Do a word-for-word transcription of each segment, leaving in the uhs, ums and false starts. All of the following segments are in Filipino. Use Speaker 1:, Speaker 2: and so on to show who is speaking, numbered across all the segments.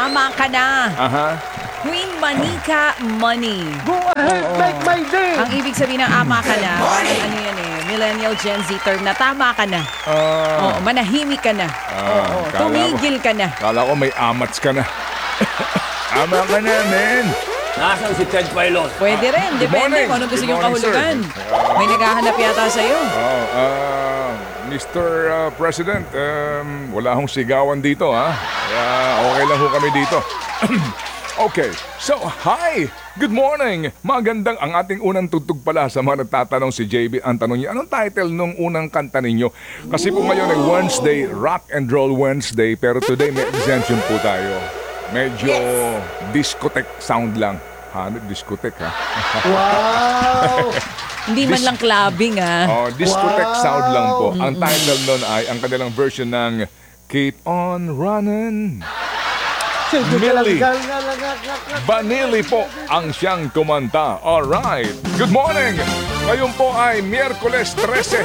Speaker 1: tama ka na.
Speaker 2: Aha.
Speaker 1: Queen Manika Money.
Speaker 3: Go ahead,
Speaker 1: Oo.
Speaker 3: make my day!
Speaker 1: Ang ibig sabihin ng ama ka na, parang ano yan eh, millennial Gen Z term na tama ka na.
Speaker 2: Ah,
Speaker 1: Oo, manahimik ka na.
Speaker 2: Ah,
Speaker 1: Oo,
Speaker 2: kala ko-
Speaker 1: tumigil ka na.
Speaker 2: Kala ko may amats ka na. Ama ka na, men.
Speaker 4: Nasaan si Ted Filon?
Speaker 1: Pwede rin,
Speaker 2: Good
Speaker 1: depende
Speaker 2: morning.
Speaker 1: kung anong gusto
Speaker 2: Good
Speaker 1: niyong
Speaker 2: morning, sir.
Speaker 1: kahulugan. May naghahanap yata sa'yo.
Speaker 2: Oh, ah, Mister ah, President, um, wala akong sigawan dito, ha? Kaya okay lang ho kami dito. Okay, so hi! Good morning! Magandang ang ating unang tugtog pala sa mga nagtatanong si J B. Ang tanong niya, anong title nung unang kanta ninyo? Kasi po ngayon ay Wednesday, Rock and Roll Wednesday, pero today may exemption po tayo. Medyo discotheque sound lang. Ha? Discotheque, ha?
Speaker 3: Wow!
Speaker 1: Hindi man lang clubbing ah.
Speaker 2: Oh, discotheque
Speaker 3: Wow!
Speaker 2: sound lang po. Ang title nun ay ang kanilang version ng Keep on Running. Millie Vanilli po ang siyang kumanta. Alright. Good morning! Ngayon po ay Miyerkules trese,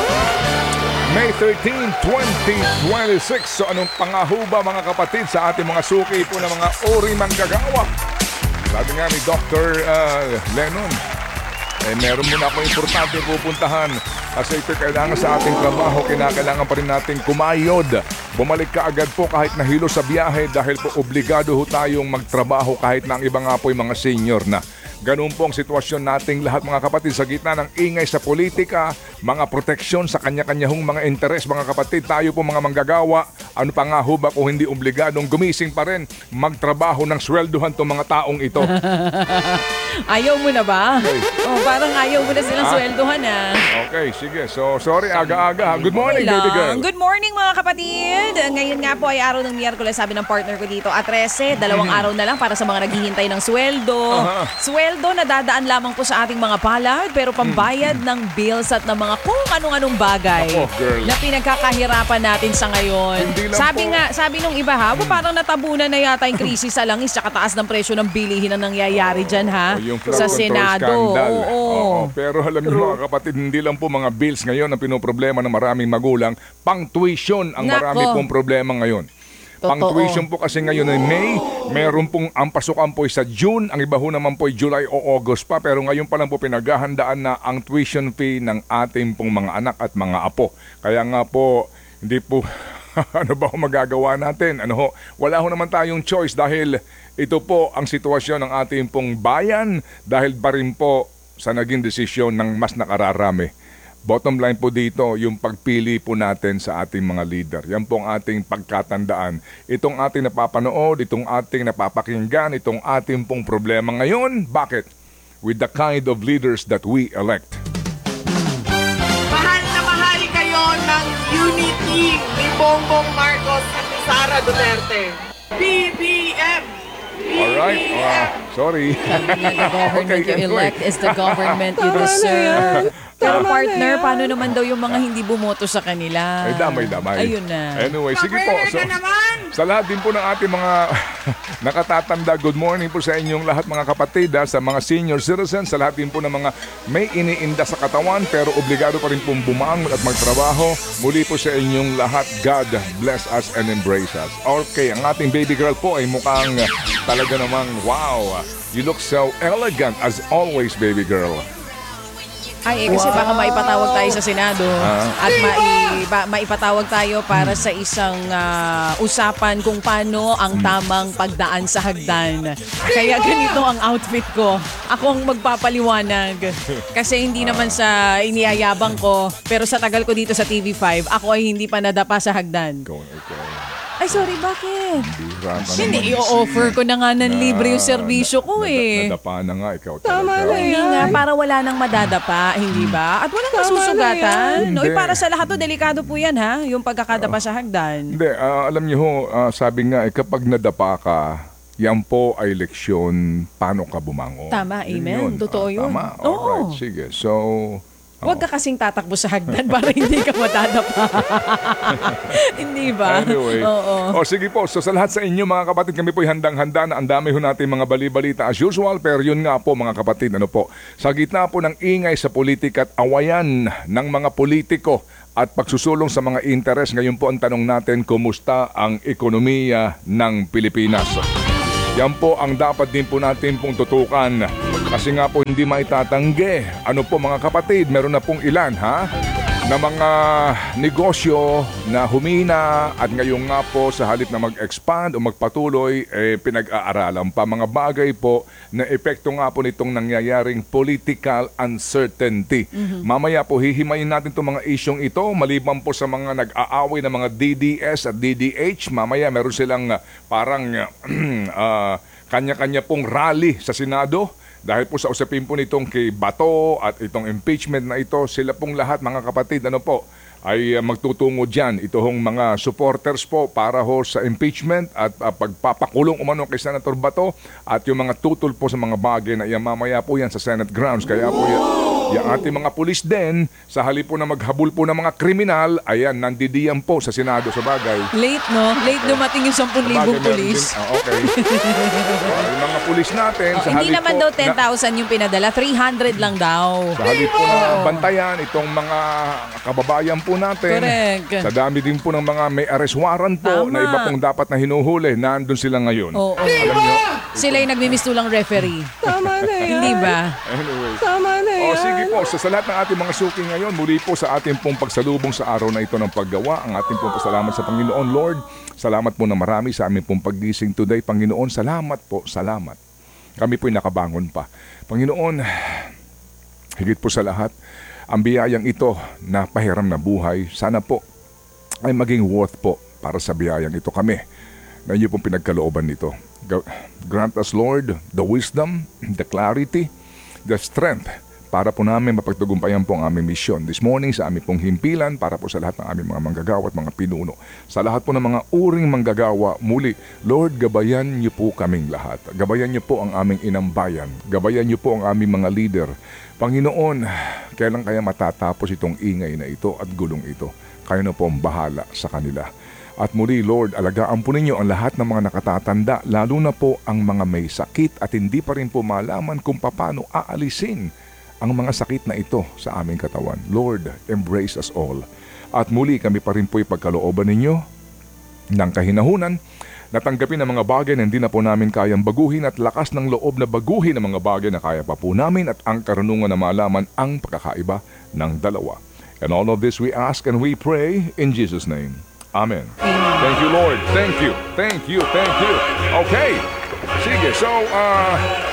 Speaker 2: May thirteenth, twenty twenty-six. So anong pangahuba mga kapatid sa ating mga suki po ng mga uri manggagawa? Sabi nga ni Doctor uh, Lennon, eh meron muna ako importante pupuntahan kasi ito kailangan sa ating trabaho, kinakailangan pa rin natin kumayod. Bumalik ka agad po kahit nahilo sa biyahe dahil po obligado ho tayong magtrabaho kahit na ang iba nga po yung mga senior na. Ganun po ang sitwasyon nating lahat mga kapatid sa gitna ng ingay sa politika, mga proteksyon sa kanya-kanya hong mga interes mga kapatid. Tayo po mga manggagawa, ano pa nga ho ba kung hindi obligadong gumising pa rin, magtrabaho ng swelduhan tong mga taong ito.
Speaker 1: Ayaw mo na ba?
Speaker 2: Okay.
Speaker 1: Oh, parang ayaw mo na silang
Speaker 2: Ah.
Speaker 1: sweldohan ah.
Speaker 2: Okay, sige. So, sorry, aga-aga. Good morning,
Speaker 1: Lang.
Speaker 2: baby girl.
Speaker 1: Good morning mga kapatid. Ngayon nga po ay araw ng Miyerkules, sabi ng partner ko dito. At trese, dalawang araw na lang para sa mga naghihintay ng sweldo.
Speaker 2: Aha.
Speaker 1: Sweldo na dadaan lamang po sa ating mga palad pero pambayad ng bills at ng mga kung anong-anong bagay
Speaker 2: Ako, girl.
Speaker 1: na pinagkakahirapan natin sa ngayon.
Speaker 2: Hindi lang
Speaker 1: Sabi
Speaker 2: po.
Speaker 1: nga, sabi nung iba ha, parang natabunan na yata yung krisis sa langis tsaka taas ng presyo ng bilihin na nangyayari dyan ha.
Speaker 2: O, yung flood
Speaker 1: Sa
Speaker 2: control
Speaker 1: Senado.
Speaker 2: scandal.
Speaker 1: Oo.
Speaker 2: Oo. Pero alam niyo mga kapatid, hindi lang po mga bills ngayon ang pinoproblema ng maraming magulang. Pang-tuition ang
Speaker 1: Nako.
Speaker 2: marami pong problema ngayon.
Speaker 1: Totoo.
Speaker 2: Pang-tuition po kasi ngayon ay May, meron pong ang pasukan po ay sa June, ang iba ho naman po ay July o August pa. Pero ngayon pa lang po pinaghahandaan na ang tuition fee ng ating pong mga anak at mga apo. Kaya nga po, hindi po, ano ba ho magagawa natin? Ano ho, wala ho naman tayong choice dahil ito po ang sitwasyon ng ating pong bayan dahil ba rin po sa naging desisyon ng mas nakararami. Bottom line po dito, yung pagpili po natin sa ating mga leader. Yan po ang ating pagkatandaan. Itong ating napapanood, itong ating napapakinggan, itong ating pong problema ngayon. Bakit? With the kind of leaders that we elect.
Speaker 5: Mahal na mahal kayo ng unity ni Bongbong Marcos at ni Sara Duterte. B B M!
Speaker 2: Alright, uh, sorry.
Speaker 1: The government
Speaker 2: Okay,
Speaker 1: you
Speaker 2: anyway.
Speaker 1: elect is the government you deserve. Pero partner, paano naman daw yung mga hindi bumoto sa kanila?
Speaker 2: Ay, damay-damay.
Speaker 1: Ayun na.
Speaker 2: Anyway, sige po.
Speaker 5: Pabebe
Speaker 2: So,
Speaker 5: ka naman!
Speaker 2: sa lahat din po ng ating mga nakatatanda, good morning po sa inyong lahat mga kapatid, ha, sa mga senior citizens, sa lahat din po ng mga may iniinda sa katawan pero obligado pa rin pong bumangon at magtrabaho. Muli po sa inyong lahat, God bless us and embrace us. Okay, ang ating baby girl po ay mukhang talaga namang wow. You look so elegant as always, baby girl.
Speaker 1: Ay, eh, kasi baka maipatawag tayo sa Senado at mai, ba, maipatawag tayo para sa isang ah, usapan kung paano ang tamang pagdaan sa hagdan. Kaya ganito ang outfit ko. Ako ang magpapaliwanag. Kasi hindi naman sa iniyayabang ko, pero sa tagal ko dito sa T V five, ako ay hindi pa nadapa sa hagdan.
Speaker 2: Go, okay.
Speaker 1: Ay, sorry, bakit?
Speaker 2: Bira ka
Speaker 1: Hindi,
Speaker 2: naman.
Speaker 1: i-offer ko na nga ng
Speaker 2: Na-
Speaker 1: libre yung serbisyo ko
Speaker 2: na-
Speaker 1: eh.
Speaker 2: Nadapa na nga ikaw
Speaker 3: Tama
Speaker 2: talaga.
Speaker 3: na
Speaker 1: Hindi nga, para wala nang madadapa, hindi ba? At walang masusugatan.
Speaker 2: yan.
Speaker 1: Oy,
Speaker 2: Hindi.
Speaker 1: para sa lahat to, delikado po yan ha, yung pagkakadapa sa hagdan.
Speaker 2: Hindi, ah, alam niyo ho, ah, sabi nga, eh, kapag nadapa ka, yan po ay leksyon paano ka bumangon.
Speaker 1: Tama,
Speaker 2: Yun
Speaker 1: amen.
Speaker 2: yun.
Speaker 1: Totoo
Speaker 2: Ah,
Speaker 1: yun.
Speaker 2: Tama,
Speaker 1: Oo.
Speaker 2: alright, sige. So,
Speaker 1: Huwag ka kasing tatakbo sa hagdan para hindi ka madadapa. Hindi ba?
Speaker 2: anyway.
Speaker 1: Oo.
Speaker 2: O sige po, so sa lahat sa inyo mga kapatid, kami po handang-handa na ang dami ho natin mga bali-balita as usual. Pero yun nga po mga kapatid, ano po, sa gitna po ng ingay sa politika at awayan ng mga politiko, at pagsusulong sa mga interes. Ngayon po ang tanong natin, kumusta ang ekonomiya ng Pilipinas? Yan po ang dapat din po natin pong tutukan. Kasi nga po hindi maitatanggi. Ano po mga kapatid, meron na pong ilan ha? Na mga negosyo na humina at ngayon nga po sa halip na mag-expand o magpatuloy, eh, pinag-aaralan pa mga bagay po na epekto nga po nitong nangyayaring political uncertainty. Mm-hmm. Mamaya po hihimayin natin itong mga isyong ito maliban po sa mga nag-aaway na mga D D S at D D H. Mamaya meron silang uh, parang uh, kanya-kanya pong rally sa Senado. Dahil po sa usapin po nitong kay Bato at itong impeachment na ito, sila pong lahat mga kapatid, ano po, ay uh, magtutungo dyan. Ito hong mga supporters po para ho sa impeachment at uh, pagpapakulong umano kay Senator Bato at yung mga tutol po sa mga bagay na yan, mamaya po yan sa Senate grounds. Kaya po yan, yung ating mga pulis din, sa halip po na maghabol po ng mga kriminal, ayan, nandidiyan po sa Senado sa bagay.
Speaker 1: Late, no? Late dumating yung ten thousand pulis.
Speaker 2: Ah, okay. uh, yung mga pulis natin,
Speaker 1: Oh,
Speaker 2: sa
Speaker 1: hindi
Speaker 2: halip
Speaker 1: naman
Speaker 2: po
Speaker 1: daw ten thousand yung pinadala, three hundred lang daw.
Speaker 2: Sa halip po na bantayan itong mga kababayan po natin.
Speaker 1: Correct.
Speaker 2: Sa dami din po ng mga may arrest warrant po
Speaker 1: Tama.
Speaker 2: na iba pong dapat na hinuhuli, nandun sila ngayon.
Speaker 1: Oo.
Speaker 2: Alam niyo?
Speaker 1: Sila yung nagmimistulang referee.
Speaker 3: Tama na yan.
Speaker 1: Hindi ba?
Speaker 2: Anyway.
Speaker 3: Tama na
Speaker 2: O
Speaker 3: yan.
Speaker 2: sige po, sa, sa lahat ng ating mga suki ngayon, muli po sa ating pong pagsalubong sa araw na ito ng paggawa, ang ating pong pasalamat sa Panginoon. Lord, salamat po na marami sa aming pong paggising today. Panginoon, salamat po, salamat. Kami po'y nakabangon pa. Panginoon, higit po sa lahat, ang biyayang ito na pahiram na buhay, sana po ay maging worth po para sa biyayang ito kami na inyo pong pinagkalooban nito. Grant us, Lord, the wisdom, the clarity, the strength para po namin mapagtagumpayan po ang aming misyon. This morning sa aming pong himpilan para po sa lahat ng aming mga manggagawa at mga pinuno. Sa lahat po ng mga uring manggagawa, muli, Lord, gabayan niyo po kaming lahat. Gabayan niyo po ang aming inambayan. Gabayan niyo po ang aming mga leader. Panginoon, kailan kaya matatapos itong ingay na ito at gulong ito? Kayo na po ang bahala sa kanila. At muli, Lord, alagaan po ninyo ang lahat ng mga nakatatanda, lalo na po ang mga may sakit at hindi pa rin po malaman kung paano aalisin ang mga sakit na ito sa aming katawan. Lord, embrace us all. At muli, kami pa rin po ipagkalooban ninyo ng kahinahunan na tanggapin ang mga bagay na hindi na po namin kayang baguhin at lakas ng loob na baguhin ang mga bagay na kaya pa po namin at ang karunungan na malaman ang pagkakaiba ng dalawa. And all of this we ask and we pray in Jesus' name. Amen. Thank you, Lord. Thank you. Thank you. Thank you. Okay. Sige. So, uh...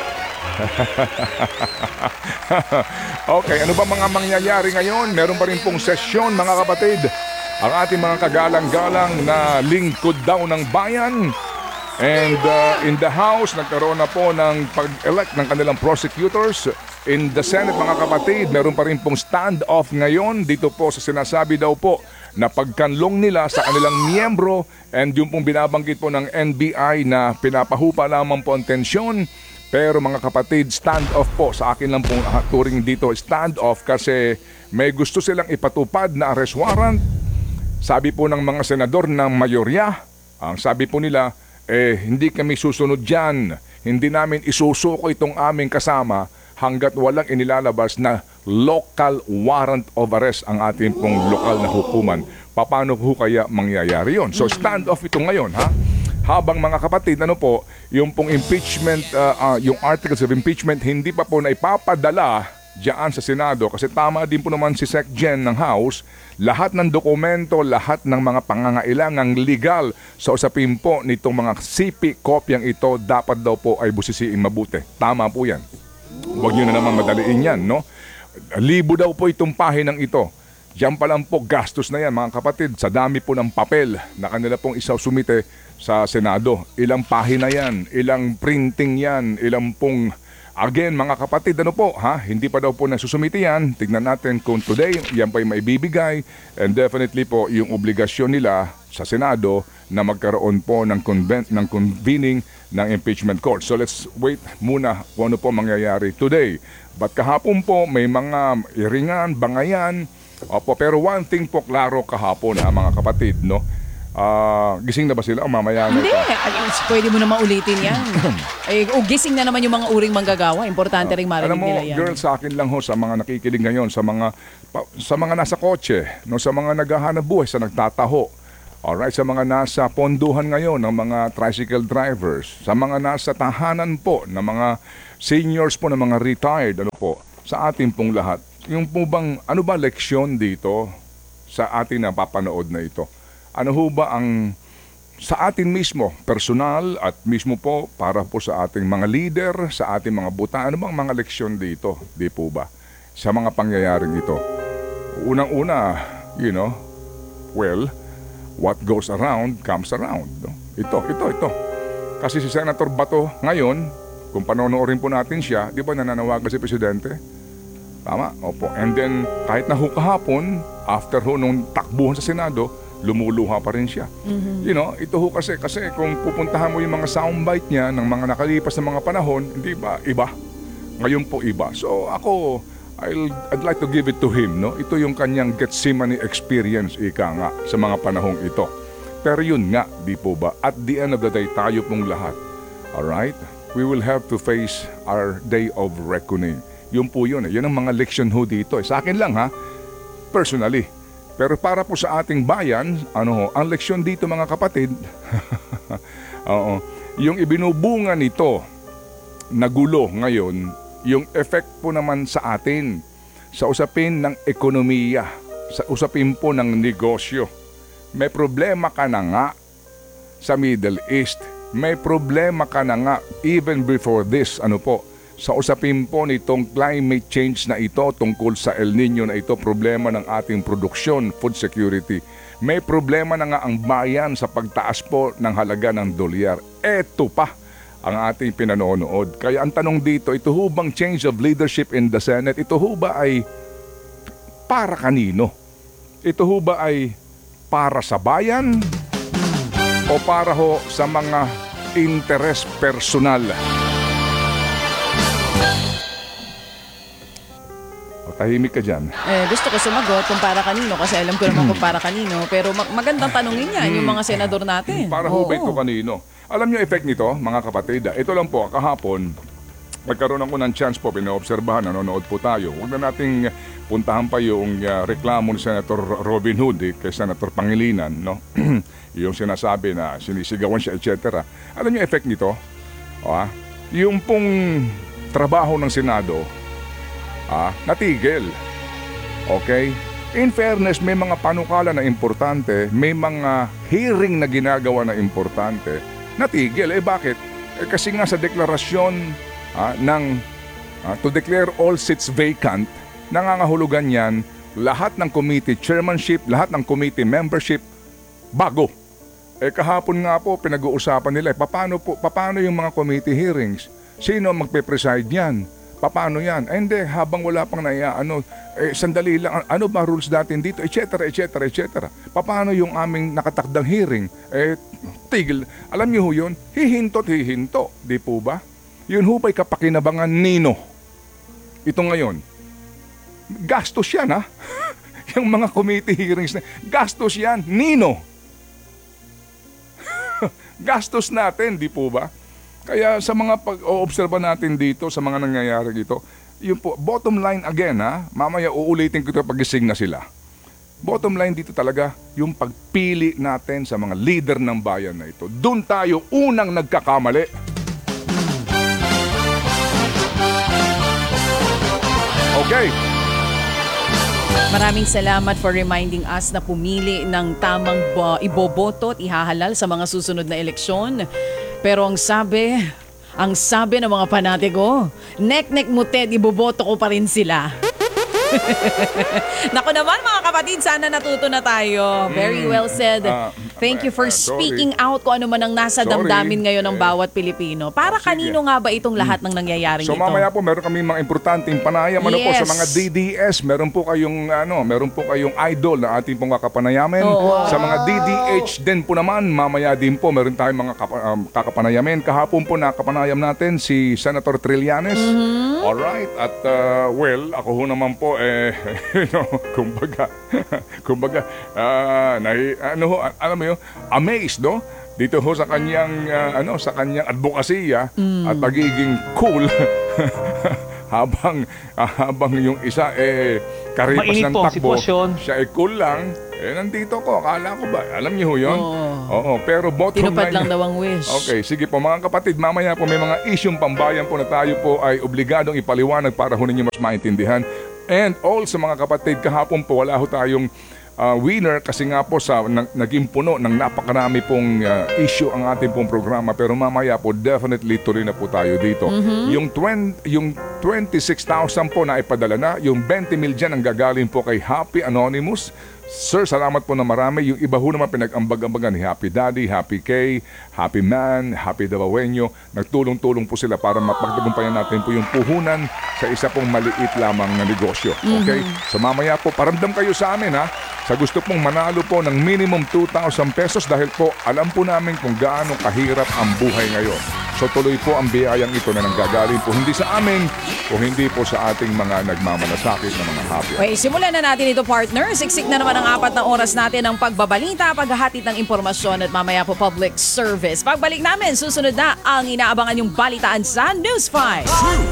Speaker 2: okay. Ano ba mga mangyayari ngayon? Meron pa rin pong sesyon, mga kapatid. Ang ating mga kagalang-galang na lingkod daw ng bayan. And uh, in the House, nagkaroon na po ng pag-elect ng kanilang prosecutors. In the Senate, mga kapatid, meron pa rin pong stand-off ngayon dito po sa sinasabi daw po na pagkanlong nila sa kanilang miyembro and yung pong binabanggit po ng N B I na pinapahupa lamang po ang tensyon. Pero mga kapatid, stand-off po. Sa akin lang pong turing dito, stand-off kasi may gusto silang ipatupad na arrest warrant. Sabi po ng mga senador ng mayorya, ang sabi po nila, eh hindi kami susunod dyan. Hindi namin isusuko itong aming kasama hanggat walang inilalabas na local warrant of arrest ang ating pong lokal na hukuman. Paano po kaya mangyayari yon? So stand off ito ngayon, ha? Habang mga kapatid, ano po, yung pong impeachment, uh, uh, yung articles of impeachment, hindi pa po na ipapadala diyan sa Senado kasi tama din po naman si Sec Gen ng House, lahat ng dokumento, lahat ng mga pangangailangang legal sa usapin po nitong mga C P kopyang ito dapat daw po ay busisiin mabuti. Tama po yan. Huwag nyo na naman madaliin yan, no? Libo daw po itong pahinang ito. Diyan pa lang po gastos na yan, mga kapatid, sa dami po ng papel na kanila pong isaw sumite sa Senado. Ilang pahina yan, ilang printing yan, ilang pong... Again, mga kapatid, ano po, ha? Hindi pa daw po nasusumite yan. Tignan natin kung today, yan pa yung maibibigay. And definitely po, yung obligasyon nila sa Senado na magkaroon po ng, conven- ng convening ng impeachment court. So let's wait muna kung ano po mangyayari today. But kahapon po, may mga iringan, bangayan. Opo, pero one thing po klaro kahapon, ha, mga kapatid, no? Ah, gising na ba sila o mamaya na
Speaker 1: Hindi,
Speaker 2: ito?
Speaker 1: ay, pwede mo naman ulitin yan. eh, o gising na naman yung mga uring manggagawa. Importante rin marinig
Speaker 2: Alam mo,
Speaker 1: nila yan.
Speaker 2: girl, sa akin lang ho, sa mga nakikinig ngayon, sa mga pa- sa mga nasa kotse, no, sa mga naghahanap buhay, sa nagtataho, alright, sa mga nasa ponduhan ngayon ng mga tricycle drivers, sa mga nasa tahanan po ng mga seniors po, ng mga retired, ano po, sa atin pong lahat. Yung po bang, ano ba leksyon dito sa atin na papanood na ito? Ano ho ba ang sa atin mismo, personal at mismo po para po sa ating mga leader, sa ating mga buta, ano bang mga leksyon dito, di po ba? Sa mga pangyayaring ito. Unang-una, you know, well, what goes around comes around. No? Ito, ito, ito. Kasi si Senator Bato ngayon, kung panonoorin po natin siya, di ba nananawagan si Presidente? Tama, opo. And then, kahit na ho kahapon, after ho nung takbuhan sa Senado, lumuluha pa rin siya. Mm-hmm. You know, ito ho kasi, kasi kung pupuntahan mo yung mga soundbite niya ng mga nakalipas na mga panahon, hindi ba, iba? Ngayon po iba. So ako, I'll, I'd like to give it to him, no? Ito yung kanyang Gethsemane experience, ika nga, sa mga panahong ito. Pero yun nga, di po ba? At the end of the day, tayo pong lahat, alright? We will have to face our day of reckoning. Yun po yun, eh. Yun ang mga leksyon ho dito. Eh. Sa akin lang ha, personally. Pero para po sa ating bayan, ano ho, ang leksyon dito mga kapatid, oo, yung ibinubunga nito na gulo ngayon, yung effect po naman sa atin, sa usapin ng ekonomiya, sa usapin po ng negosyo. May problema ka na nga sa Middle East. May problema ka na nga even before this, ano po, sa usapin po nitong climate change na ito tungkol sa El Nino na ito, problema ng ating produksyon, food security. May problema na nga ang bayan sa pagtaas po ng halaga ng dolyar. Eto pa ang ating pinanonood. Kaya ang tanong dito, ito ho bang change of leadership in the Senate, ito ho ba ay para kanino? Ito ho ba ay para sa bayan o para ho sa mga interes personal? Tahimik ka dyan.
Speaker 1: Eh, gusto ko sumagot kung para kanino kasi alam ko naman kung para kanino. Pero mag- magandang tanongin yan yung mga senador natin.
Speaker 2: Para ho ba
Speaker 1: Oo.
Speaker 2: ito kanino? Alam niyo effect nito, mga kapatid? Ito lang po, kahapon, nagkaroon ako ng chance po, pinaobserbahan, nanonood po tayo. Huwag na nating puntahan pa yung uh, reklamo ni Senator Robin Hood eh, kay Senator Pangilinan, no? Yung sinasabi na sinisigawan siya, et cetera. Alam niyo effect nito? Ah, yung pong trabaho ng Senado, Ah, natigil. Okay? In fairness, may mga panukala na importante, may mga hearing na ginagawa na importante, natigil. Eh bakit? Eh, kasi nga sa deklarasyon ah, ng ah, to declare all seats vacant, nangangahulugan yan, lahat ng committee chairmanship, lahat ng committee membership, bago. Eh kahapon nga po, pinag-uusapan nila, eh, paano, po, paano yung mga committee hearings? Sino magpe-preside yan? Paano yan? Eh, hindi, habang wala pang naya, ano, eh, sandali lang, ano ba rules natin dito, et cetera, et cetera, et cetera. Paano yung aming nakatakdang hearing? Eh, tigil. Alam niyo ho yun? Hihinto at hihinto. Di po ba? Yun ho ba'y kapakinabangan nino? Ito ngayon. Gastos yan, ha? Yung mga committee hearings na, gastos yan. Nino? Gastos natin, di po ba? Kaya sa mga pag-oobserba natin dito, sa mga nangyayari dito, yung po, bottom line again ha, mamaya uulitin ko ito pag-gising na sila. Bottom line dito talaga, yung pagpili natin sa mga leader ng bayan na ito. Doon tayo unang nagkakamali. Okay.
Speaker 1: Maraming salamat for reminding us na pumili ng tamang uh, iboboto at ihahalal sa mga susunod na eleksyon. Pero ang sabi, ang sabi ng mga panatiko, nek-nek mo Ted, iboboto ko pa rin sila. Naku naman mga kapatid, sana natuto na tayo. Very well said.
Speaker 2: Ah,
Speaker 1: Thank you for
Speaker 2: ah, sorry.
Speaker 1: speaking out kung ano man ang nasa
Speaker 2: Sorry.
Speaker 1: damdamin ngayon ng
Speaker 2: Eh,
Speaker 1: bawat Pilipino. Para
Speaker 2: sige.
Speaker 1: kanino nga ba itong lahat ng nangyayaring
Speaker 2: So
Speaker 1: ito?
Speaker 2: mamaya po meron kami mga importanteng panayam ano po
Speaker 1: Yes.
Speaker 2: sa mga D D S, meron po kayong ano, meron po kayong idol na ating pong kakapanayamin.
Speaker 1: Oo.
Speaker 2: Sa mga D D H din po naman, mamaya din po meron tayong mga kapa- um, kakapanayamin. Kahapon po nakapanayam natin si Senator Trillanes.
Speaker 1: Mm-hmm.
Speaker 2: Alright, at uh, well, ako ho naman po eh, you know, kumbaga, kumbaga, ah, nahi, ano ho, alam mo yun, amazed, no? Dito ho sa kanyang, ah, ano, sa kanyang advokasya at pagiging cool habang, ah, habang yung isa, eh, karipas
Speaker 3: Mainit
Speaker 2: ng
Speaker 3: po ang
Speaker 2: takbo,
Speaker 3: sitwasyon.
Speaker 2: siya eh cool lang, eh, nandito ko, akala ko ba, alam niyo ho yun?
Speaker 1: Oo.
Speaker 2: Oo, pero bottom
Speaker 1: Tinupad
Speaker 2: line
Speaker 1: lang
Speaker 2: niya-
Speaker 1: daw ang wish.
Speaker 2: Okay, sige po mga kapatid, mamaya po may mga isyong pambayan po na tayo po ay obligadong ipaliwanag para ho ninyo mas maintindihan. And also mga kapatid, kahapon po wala ho tayong ah, winner kasi nga po sa nag- naging puno ng napakarami pong ah, issue ang ating pong programa, pero mamaya po definitely tuloy na po tayo dito. Yung twenty, yung twenty-six thousand po na ipadala na, yung twenty mil dyan ang gagaling po kay Happy Anonymous. Sir, salamat po na marami. Yung iba ho naman pinag-ambag-ambagan ni Happy Daddy, Happy K, Happy Man, Happy Dawawenyo. Nagtulong-tulong po sila para mapagtagumpayan natin po yung puhunan sa isa pong maliit lamang na negosyo. Okay? So mamaya po, paramdam kayo sa amin ha. Sa gusto pong manalo po ng minimum two thousand pesos dahil po alam po namin kung gaano kahirap ang buhay ngayon. So tuloy po ang biyayang ito na nanggagaling po hindi sa amin o hindi po sa ating mga nagmamalasakit na mga happy.
Speaker 1: Okay, simulan na natin ito, partner. Siksik na naman ang apat na oras natin ng pagbabalita, paghahatid ng impormasyon at mamaya po public service. Pagbalik namin, susunod na ang inaabangan yung balitaan sa News five.